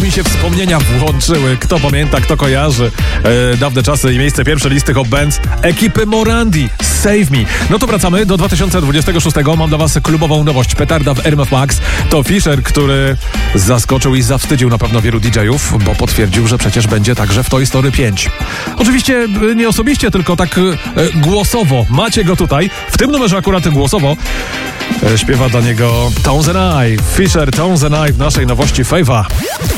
mi się wspomnienia włączyły. Kto pamięta, kto kojarzy dawne czasy i miejsce pierwsze listy Hot Bands ekipy Morandi, Save Me. No to wracamy do 2026. Mam dla was klubową nowość. Petarda w RMF Max. To Fisher, który zaskoczył i zawstydził na pewno wielu DJ-ów, bo potwierdził, że przecież będzie także w Toy Story 5. Oczywiście nie osobiście, tylko tak głosowo. Macie go tutaj. W tym numerze akurat głosowo śpiewa dla niego Tones and I. Fisher, Tones and I w naszej nowości Fave'a.